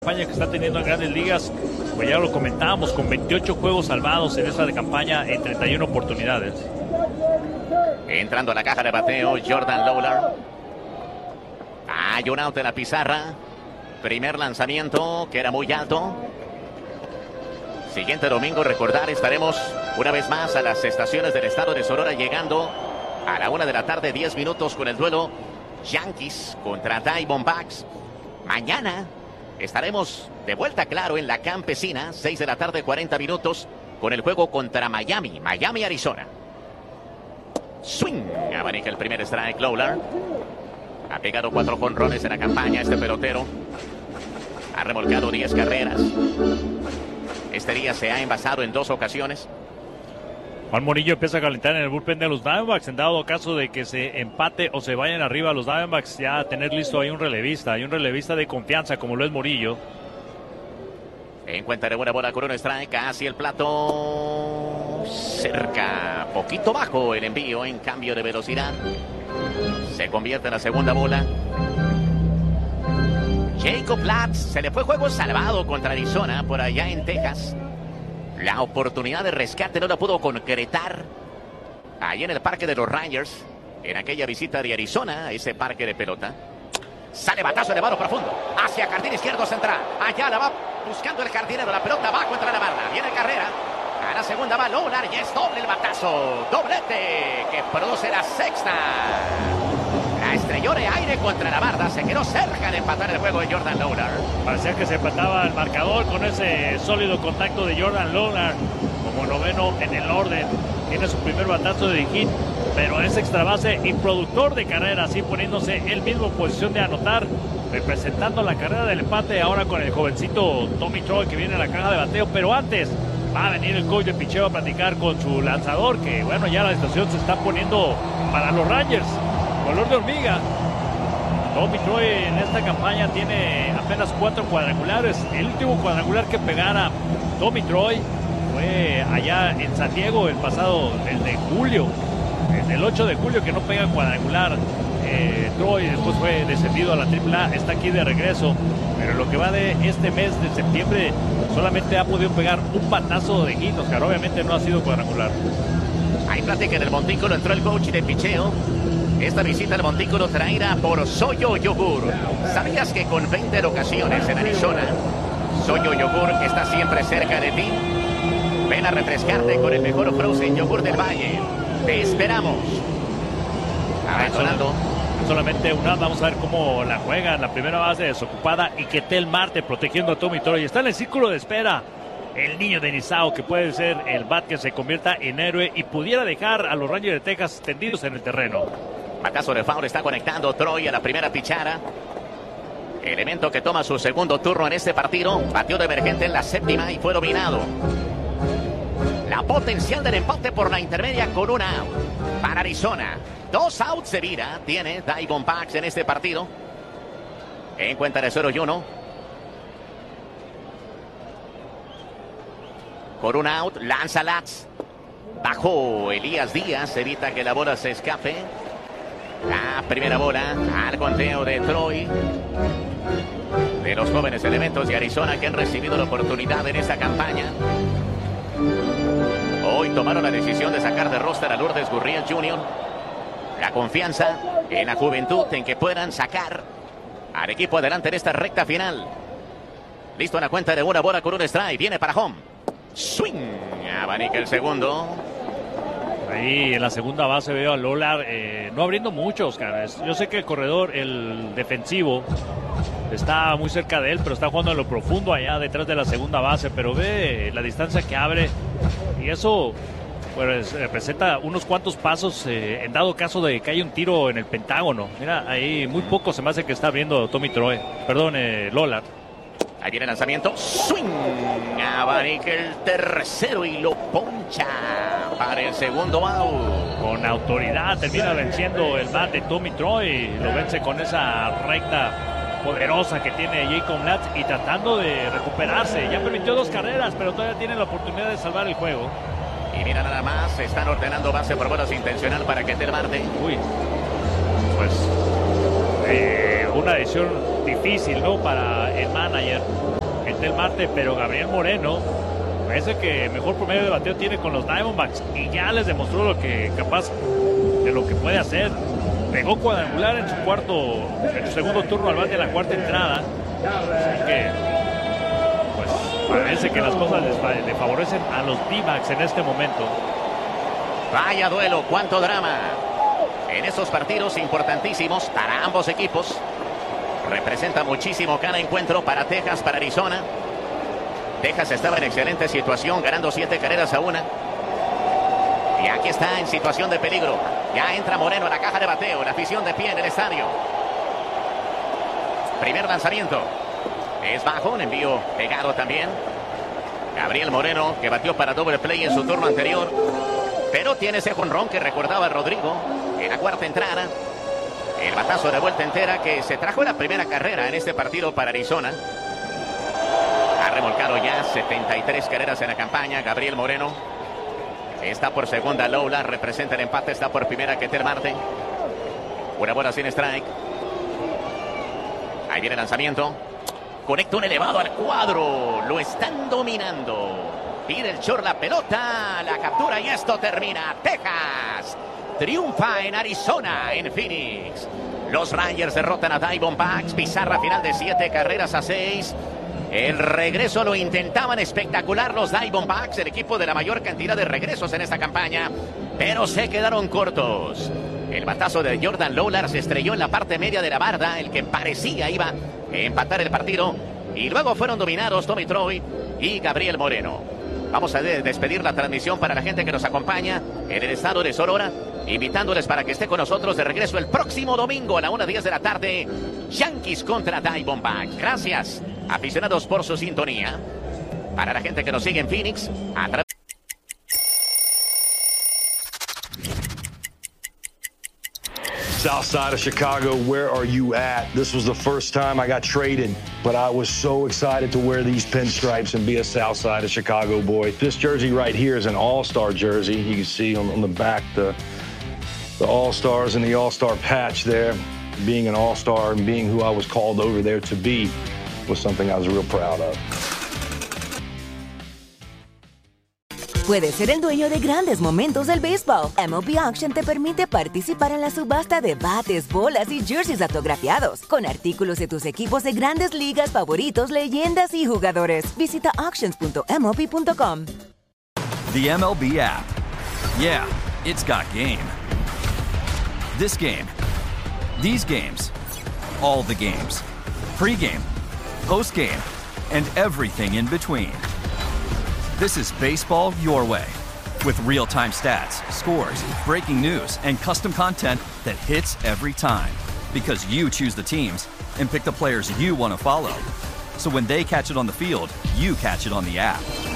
Campaña que está teniendo en Grandes Ligas, pues ya lo comentábamos, con 28 juegos salvados en esta campaña en 31 oportunidades. Entrando a la caja de bateo, Jordan Lawlar. Hay un out en la pizarra. Primer lanzamiento que era muy alto. Siguiente domingo, recordar, estaremos una vez más a las estaciones del estado de Sonora, llegando a la 1 de la tarde, 10 minutos, con el duelo Yankees contra Diamondbacks. Mañana estaremos de vuelta, claro, en la Campesina, 6 de la tarde, 40 minutos, con el juego contra Miami, Arizona. Swing, abanica el primer strike, Lawlar. Ha pegado 4 jonrones en la campaña este pelotero. Ha remolcado 10 carreras. Este día se ha envasado en 2 ocasiones. Juan Murillo empieza a calentar en el bullpen de los Diamondbacks, en dado caso de que se empate o se vayan arriba los Diamondbacks, ya tener listo ahí un relevista de confianza como lo es Murillo. Encuentra de buena bola con un strike hacia el plato. Cerca, poquito bajo el envío en cambio de velocidad. Se convierte en la segunda bola. Jacob Latz, se le fue juego salvado contra Arizona por allá en Texas. La oportunidad de rescate no la pudo concretar ahí en el parque de los Rangers, en aquella visita de Arizona a ese parque de pelota. Sale batazo elevado profundo hacia jardín izquierdo central. Allá la va buscando el jardinero. La pelota va contra la barra. Viene carrera. A la segunda va Lawlar y es doble el batazo. Doblete que produce la sexta. La estrelló de aire contra la barda. Se quedó cerca de empatar el juego de Jordan Lawlar. Parecía que se empataba el marcador con ese sólido contacto de Jordan Lawlar. Como noveno en el orden. Tiene su primer batazo de hit, pero es extra base y productor de carrera, así poniéndose él mismo en posición de anotar, representando la carrera del empate ahora con el jovencito Tommy Troy, que viene a la caja de bateo. Pero antes va a venir el coach de picheo a platicar con su lanzador, que bueno, ya la situación se está poniendo para los Rangers color de hormiga. Tommy Troy en esta campaña tiene apenas 4 cuadrangulares. El último cuadrangular que pegara Tommy Troy fue allá en San Diego el pasado, el de julio, el 8 de julio, que no pega cuadrangular. Troy después fue descendido a la AAA, está aquí de regreso, pero lo que va de este mes de septiembre solamente ha podido pegar un batazo de hit, Oscar, obviamente no ha sido cuadrangular. Hay plática en el montículo, entró el coach de picheo. Esta visita al montículo traída por Soyo Yogur. ¿Sabías que con 20 locaciones en Arizona, Soyo Yogur está siempre cerca de ti? Ven a refrescarte con el mejor frozen yogur del valle. Te esperamos. Abandonando. Solamente una, vamos a ver cómo la juega. La primera base desocupada y Ketel Marte protegiendo a Tommy Troy. Está en el círculo de espera el niño de Nizao, que puede ser el bat que se convierta en héroe y pudiera dejar a los Rangers de Texas tendidos en el terreno. Batazo de foul, está conectando Troy a la primera pichara. Elemento que toma su segundo turno en este partido. Batió de emergente en la séptima y fue dominado. La potencial del empate por la intermedia con un out para Arizona. 2 outs de vida tiene Diamondbacks en este partido. En cuenta de 0-1. Con un out, lanza Latz. Bajó Elías Díaz, evita que la bola se escape. La primera bola al conteo de Troy. De los jóvenes elementos de Arizona que han recibido la oportunidad en esta campaña. Hoy tomaron la decisión de sacar de roster a Lourdes Gurriel Jr. La confianza en la juventud en que puedan sacar al equipo adelante en esta recta final. Listo en la cuenta de una bola con un strike. Viene para home. Swing. Abanica el segundo. Ahí en la segunda base veo a Lawlar no abriendo mucho, Oscar. Yo sé que el corredor, el defensivo, está muy cerca de él, pero está jugando en lo profundo allá detrás de la segunda base. Pero ve la distancia que abre y eso pues representa unos cuantos pasos en dado caso de que haya un tiro en el Pentágono. Mira, ahí muy poco se me hace que está abriendo Tommy Troy. Perdón, Lawlar. Ahí viene el lanzamiento. Swing. Abanica el tercero y lo poncha para el segundo out. Con autoridad termina venciendo el bat de Tommy Troy. Lo vence con esa recta poderosa que tiene Jacob Latz y tratando de recuperarse. Ya permitió 2 carreras, pero todavía tiene la oportunidad de salvar el juego. Y mira nada más, están ordenando base por bolas intencional para Ketel Marte. Uy, pues una decisión difícil, ¿no? Para el manager, el del Marte, pero Gabriel Moreno parece que mejor promedio de bateo tiene con los Diamondbacks y ya les demostró lo que capaz de lo que puede hacer. Pegó cuadrangular en su segundo turno al bate de la cuarta entrada. Así que pues parece que las cosas le favorecen a los D-backs en este momento. Vaya duelo, cuánto drama en esos partidos importantísimos para ambos equipos. Representa muchísimo cada encuentro para Texas, para Arizona. Texas estaba en excelente situación, ganando 7 carreras a 1. Y aquí está en situación de peligro. Ya entra Moreno a la caja de bateo, la afición de pie en el estadio. Primer lanzamiento. Es bajo, un envío pegado también. Gabriel Moreno, que batió para doble play en su turno anterior. Pero tiene ese jonrón que recordaba a Rodrigo en la cuarta entrada. El batazo de vuelta entera que se trajo la primera carrera en este partido para Arizona. Ha remolcado ya 73 carreras en la campaña Gabriel Moreno. Está por segunda Loula, representa el empate, está por primera Ketel Marte. Una bola sin strike. Ahí viene el lanzamiento. Conecta un elevado al cuadro. Lo están dominando. Pide el short la pelota. La captura y esto termina. Texas triunfa en Arizona, en Phoenix. Los Rangers derrotan a Diamondbacks. Pizarra final de 7 carreras a 6. El regreso lo intentaban espectacular los Diamondbacks, el equipo de la mayor cantidad de regresos en esta campaña, pero se quedaron cortos. El batazo de Jordan Lawlar se estrelló en la parte media de la barda, el que parecía iba a empatar el partido, y luego fueron dominados Tommy Troy y Gabriel Moreno. Vamos a despedir la transmisión para la gente que nos acompaña en el estado de Sonora, invitándoles para que esté con nosotros de regreso el próximo domingo a la 1:10 de la tarde. Yankees contra Diamondbacks. Gracias, aficionados, por su sintonía. Para la gente que nos sigue en Phoenix, a través... South side of Chicago, where are you at? This was the first time I got traded, but I was so excited to wear these pinstripes and be a South side of Chicago boy. This jersey right here is an all-star jersey. You can see on the back the all-stars and the all-star patch there. Being an all-star and being who I was called over there to be was something I was real proud of. Puedes ser el dueño de grandes momentos del béisbol. MLB Auction te permite participar en la subasta de bates, bolas y jerseys autografiados, con artículos de tus equipos de grandes ligas favoritos, leyendas y jugadores. Visita auctions.mlb.com. The MLB app. Yeah, it's got game. This game. These games. All the games. Pre-game. Post-game. And everything in between. This is baseball your way, with real-time stats, scores, breaking news, and custom content that hits every time. Because you choose the teams and pick the players you want to follow. So when they catch it on the field, you catch it on the app.